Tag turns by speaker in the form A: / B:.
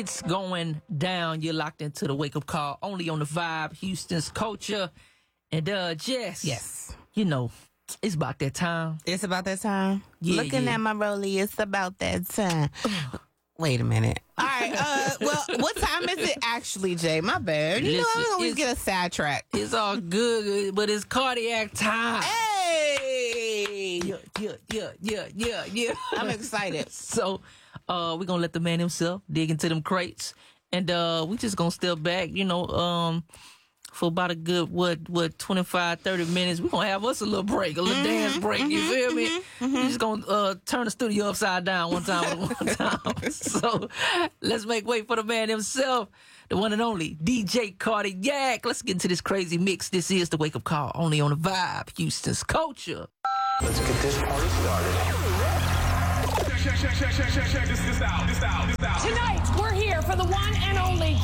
A: It's going down. You're locked into the wake up call only on the Vibe, Houston's culture. And Jess.
B: Yes.
A: You know, it's about that time.
B: It's about that time?
A: Yeah,
B: Looking at my rollie, it's about that time. Wait a minute. All right. Well, what time is it actually, Jay? My bad. You know, I always get a sidetrack.
A: It's all good, but it's cardiac time.
B: Hey!
A: Yeah.
B: I'm excited.
A: So, we're going to let the man himself dig into them crates. And we just going to step back, you know, for about a good, 25, 30 minutes. We're going to have us a little break, a little dance break. You feel me? We're just going to turn the studio upside down one time. So let's make way for the man himself, the one and only DJ Cardiac. Let's get into this crazy mix. This is the Wake Up Call, only on the Vibe, Houston's culture.
C: Let's get this party started.
D: Check this out.